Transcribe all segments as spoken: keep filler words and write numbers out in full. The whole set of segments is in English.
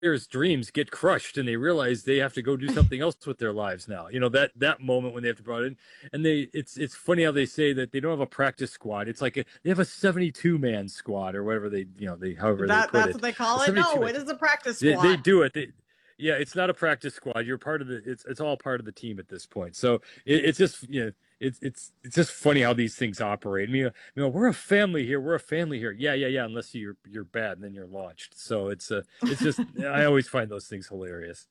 players' dreams get crushed and they realize they have to go do something else with their lives now. You know, that that moment when they have to brought in, and they it's it's funny how they say that they don't have a practice squad. It's like a, they have a seventy-two man squad or whatever they you know they however they That put that's it. what they call A it. seventy-two No, man. it is a practice They, squad. they do it. They, yeah, it's not a practice squad. You're part of the. It's it's all part of the team at this point. So it, it's just you know it's it's it's just funny how these things operate. I mean, you know, we're a family here. We're a family here. Yeah, yeah, yeah. Unless you're you're bad, and then you're launched. So it's a it's just I always find those things hilarious.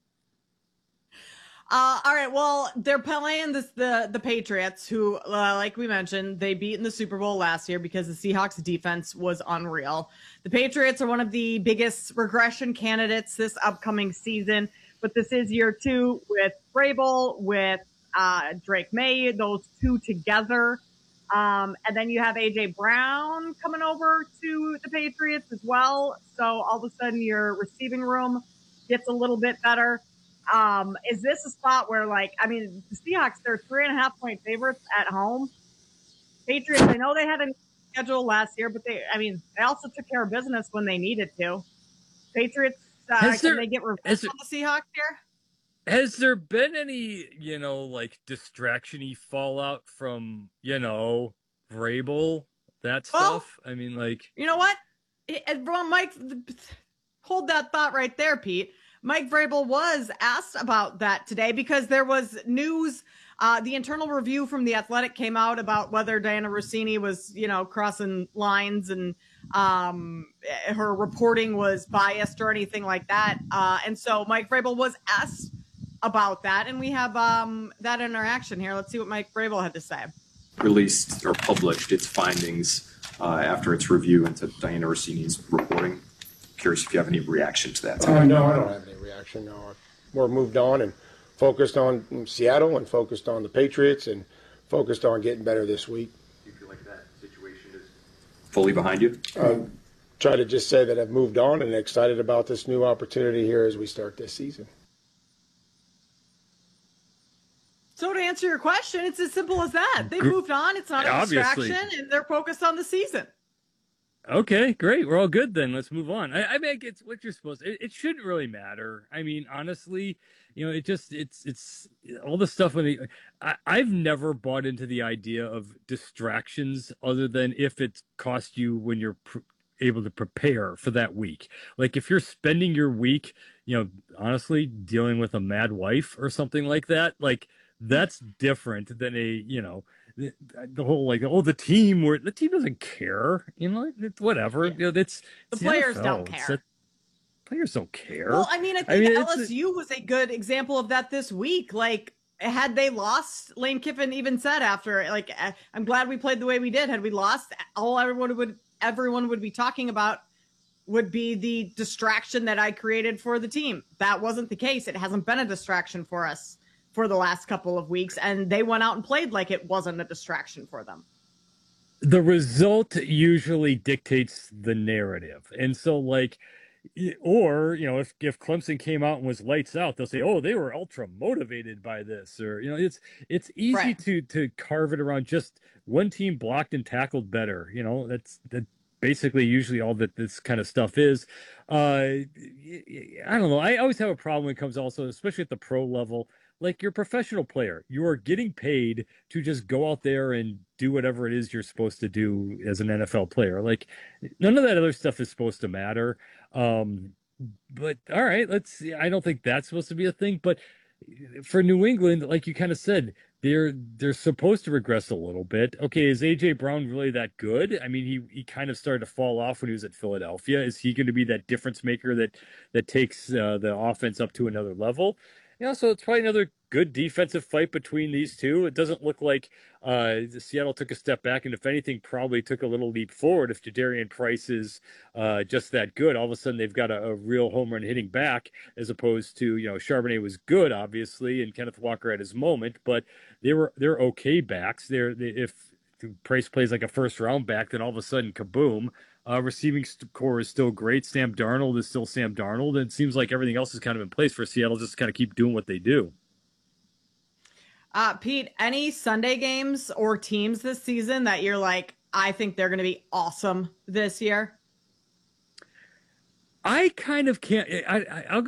Uh, all right. Well, they're playing this the the Patriots, who, uh, like we mentioned, they beat in the Super Bowl last year because the Seahawks defense was unreal. The Patriots are one of the biggest regression candidates this upcoming season, but this is year two with Vrabel, with uh, Drake May, those two together. Um, and then you have A J Brown coming over to the Patriots as well. So all of a sudden your receiving room gets a little bit better. Um, is this a spot where, like, I mean, the Seahawks, they're three and a half point favorites at home. Patriots, I know they had a schedule last year, but they, I mean, they also took care of business when they needed to. Patriots, uh, Has can there they get revenge has there, on the Seahawks here? has there been any you know like distraction-y fallout from you know Vrabel that Well, stuff? I mean, like you know what? It, it, Mike, hold that thought right there, Pete. Mike Vrabel was asked about that today because there was news. Uh, the internal review from The Athletic came out about whether Diana Rossini was, you know, crossing lines and um, her reporting was biased or anything like that. Uh, and so Mike Vrabel was asked about that. And we have um, that interaction here. Let's see what Mike Vrabel had to say. Released or published its findings uh, after its review into Diana Rossini's reporting. Curious if you have any reaction to that. Uh, no, I don't have any reaction. No, we're moved on and focused on Seattle and focused on the Patriots and focused on getting better this week. Do you feel like that situation is fully behind you? I try to just say that I've moved on and excited about this new opportunity here as we start this season. So to answer your question, it's as simple as that. They've moved on. It's not a Obviously. distraction, and they're focused on the season. Okay, great. We're all good then. Let's move on. I, I mean, it's what you're supposed to. It, it shouldn't really matter. I mean, honestly, you know, it just it's it's all the stuff when they, I, I've never bought into the idea of distractions other than if it costs you when you're pr- able to prepare for that week. Like if you're spending your week, you know, honestly dealing with a mad wife or something like that, like that's different than a, you know, the, the whole like oh the team where the team doesn't care, you know, it's whatever. Yeah. You know, that's The it's players N F L. don't It's care. a- players don't care. Well, I mean, I think I mean, it's L S U was a good example of that this week. Like, had they lost, Lane Kiffin even said after, like, I'm glad we played the way we did. Had we lost, all everyone would everyone would be talking about would be the distraction that I created for the team. That wasn't the case. It hasn't been a distraction for us for the last couple of weeks, and they went out and played like it wasn't a distraction for them. The result usually dictates the narrative. And so like or you know if if Clemson came out and was lights out, they'll say oh they were ultra motivated by this, or you know it's it's easy Right. to to carve it around just one team blocked and tackled better. You know that's that basically usually all that this kind of stuff is. uh I don't know, I always have a problem when it comes also especially at the pro level. Like you're a professional player, you are getting paid to just go out there and do whatever it is you're supposed to do as an N F L player. Like none of that other stuff is supposed to matter. Um, but all right, let's see. I don't think that's supposed to be a thing. But for New England, like you kind of said, they're they're supposed to regress a little bit. Okay, is A J Brown really that good? I mean, he he kind of started to fall off when he was at Philadelphia. Is he going to be that difference maker that that takes uh, the offense up to another level? Yeah, so it's probably another good defensive fight between these two. It doesn't look like uh, Seattle took a step back, and if anything, probably took a little leap forward. If Jadarian Price is uh, just that good, all of a sudden they've got a, a real home run hitting back, as opposed to you know Charbonnet was good, obviously, and Kenneth Walker at his moment, but they were they're okay backs. They're they, if Price plays like a first round back, then all of a sudden, kaboom. Uh, receiving core is still great. Sam Darnold is still Sam Darnold. And it seems like everything else is kind of in place for Seattle just to kind of keep doing what they do. Uh, Pete, any Sunday games or teams this season that you're like, I think they're going to be awesome this year? I kind of can't. I, I, I'll